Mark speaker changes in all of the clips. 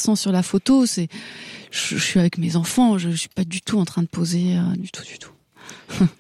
Speaker 1: sent sur la photo, je suis avec mes enfants, je suis pas du tout en train de poser, du tout.
Speaker 2: Thierry ?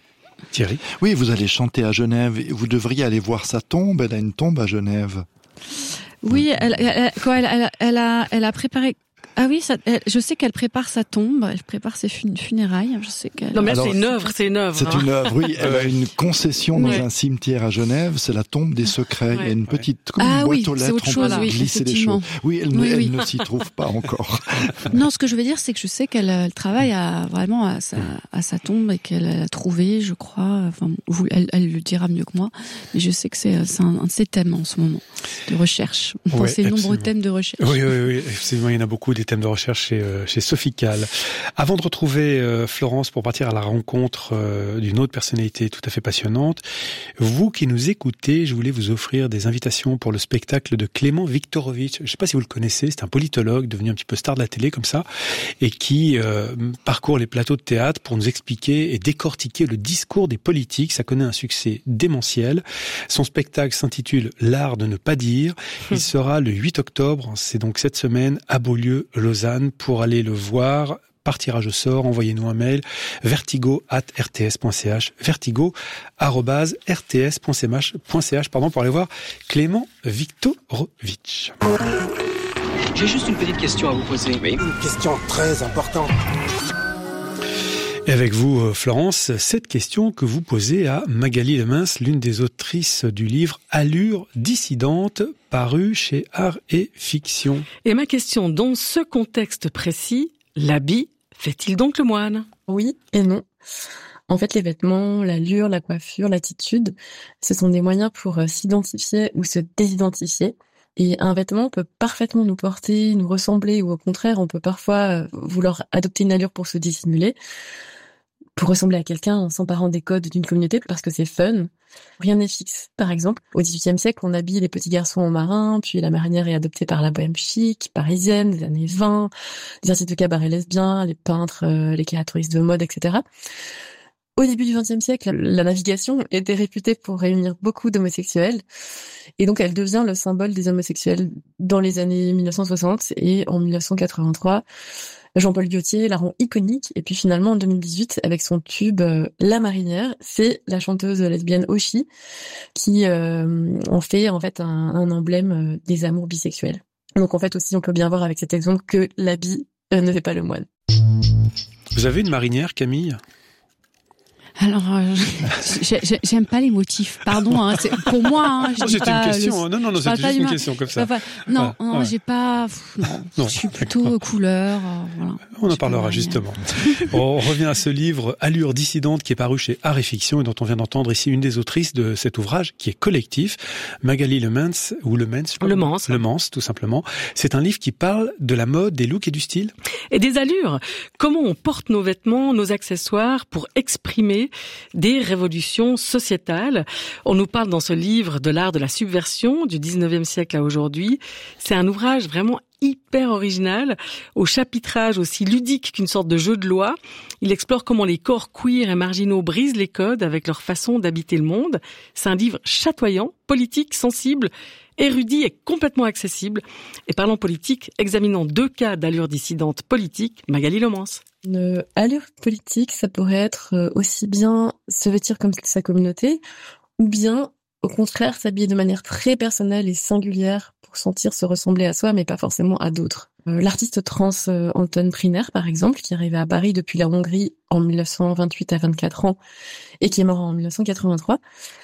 Speaker 3: Oui, vous allez chanter à Genève. Vous devriez aller voir sa tombe. Elle a une tombe à Genève.
Speaker 1: Oui, elle a préparé. Ah oui, je sais qu'elle prépare sa tombe, elle prépare ses funérailles. Je sais qu'elle.
Speaker 4: Non mais c'est une œuvre.
Speaker 3: C'est une œuvre, oui. Elle a une concession dans un cimetière à Genève. C'est la tombe des secrets. Il y a une petite boîte aux lettres. On peut glisser les choses. Oui, elle ne s'y trouve pas encore.
Speaker 1: Non, ce que je veux dire, c'est que je sais qu'elle travaille vraiment à sa tombe et qu'elle a trouvé, je crois. Enfin, elle le dira mieux que moi. Mais je sais que c'est un de ses thèmes en ce moment de recherche. Dans ses nombreux thèmes de recherche.
Speaker 2: Oui, effectivement, il y en a beaucoup des thèmes de recherche chez Sofical. Avant de retrouver Florence pour partir à la rencontre d'une autre personnalité tout à fait passionnante, vous qui nous écoutez, je voulais vous offrir des invitations pour le spectacle de Clément Viktorovitch. Je ne sais pas si vous le connaissez, c'est un politologue devenu un petit peu star de la télé comme ça, et qui parcourt les plateaux de théâtre pour nous expliquer et décortiquer le discours des politiques. Ça connaît un succès démentiel. Son spectacle s'intitule L'art de ne pas dire. Il sera le 8 octobre, c'est donc cette semaine, à Beaulieu, Lausanne. Pour aller le voir, par tirage au sort, envoyez-nous un mail vertigo@rts.ch, vertigo@rts.ch pour aller voir Clément Viktorovitch.
Speaker 5: J'ai juste une petite question à vous poser. Oui.
Speaker 6: Une question très importante.
Speaker 2: Et avec vous, Florence, cette question que vous posez à Magali Lemins, l'une des autrices du livre Allure dissidente, paru chez Art et Fiction.
Speaker 4: Et ma question, dans ce contexte précis, l'habit fait-il donc le moine ?
Speaker 7: Oui et non. En fait, les vêtements, l'allure, la coiffure, l'attitude, ce sont des moyens pour s'identifier ou se désidentifier. Et un vêtement peut parfaitement nous porter, nous ressembler, ou au contraire, on peut parfois vouloir adopter une allure pour se dissimuler, pour ressembler à quelqu'un en s'emparant des codes d'une communauté parce que c'est fun. Rien n'est fixe. Par exemple, au XVIIIe siècle, on habille les petits garçons en marin, puis la marinière est adoptée par la bohème chic, parisienne, des années 20, les artistes de cabaret lesbiens, les peintres, les créatrices de mode, etc. Au début du XXe siècle, la navigation était réputée pour réunir beaucoup d'homosexuels, et donc elle devient le symbole des homosexuels dans les années 1960, et en 1983, Jean-Paul Gaultier la rend iconique, et puis finalement en 2018, avec son tube La Marinière, c'est la chanteuse lesbienne Oshi qui en fait un emblème des amours bisexuels. Donc en fait aussi, on peut bien voir avec cet exemple que l'habit ne fait pas le moine.
Speaker 2: Vous avez une marinière, Camille ?
Speaker 1: Alors, j'aime pas les motifs. Pardon, c'est pour moi.
Speaker 2: C'était une question. Non, c'était juste une question comme ça.
Speaker 1: Non, j'ai pas. Non, je suis plutôt couleur. Voilà.
Speaker 2: On en parlera justement. On revient à ce livre Allure dissidente qui est paru chez Art et Fiction et dont on vient d'entendre ici une des autrices de cet ouvrage qui est collectif, Magali Lemins ou Lemans, tout simplement. C'est un livre qui parle de la mode, des looks et du style.
Speaker 4: Et des allures. Comment on porte nos vêtements, nos accessoires pour exprimer des révolutions sociétales. On nous parle dans ce livre de l'art de la subversion du 19e siècle à aujourd'hui. C'est un ouvrage vraiment hyper original, au chapitrage aussi ludique qu'une sorte de jeu de loi. Il explore comment les corps queer et marginaux brisent les codes avec leur façon d'habiter le monde. C'est un livre chatoyant, politique, sensible, érudit et complètement accessible. Et parlant politique, examinons 2 cas d'allure dissidente politique, Magali Lemans.
Speaker 7: Une allure politique, ça pourrait être aussi bien se vêtir comme sa communauté, ou bien, au contraire, s'habiller de manière très personnelle et singulière pour sentir se ressembler à soi, mais pas forcément à d'autres. L'artiste trans Anton Priner, par exemple, qui est arrivé à Paris depuis la Hongrie en 1928 à 24 ans et qui est mort en 1983,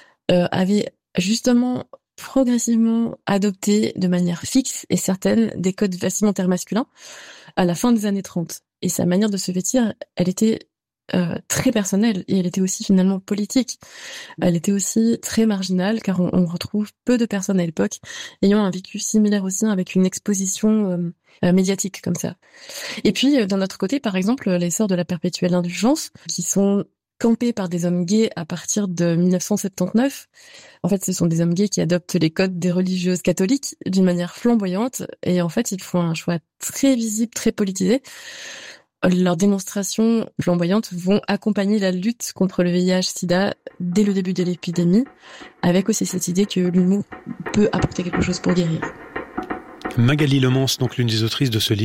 Speaker 7: avait justement progressivement adopté de manière fixe et certaine des codes vestimentaires masculins à la fin des années 30. Et sa manière de se vêtir, elle était très personnelle et elle était aussi finalement politique. Elle était aussi très marginale car on retrouve peu de personnes à l'époque ayant un vécu similaire aussi avec une exposition médiatique comme ça. Et puis d'un autre côté, par exemple, les sœurs de la perpétuelle indulgence qui sont campés par des hommes gays à partir de 1979. En fait, ce sont des hommes gays qui adoptent les codes des religieuses catholiques d'une manière flamboyante et en fait, ils font un choix très visible, très politisé. Leurs démonstrations flamboyantes vont accompagner la lutte contre le VIH/SIDA dès le début de l'épidémie, avec aussi cette idée que l'humour peut apporter quelque chose pour guérir.
Speaker 2: Magali Lemans, donc l'une des autrices de ce livre.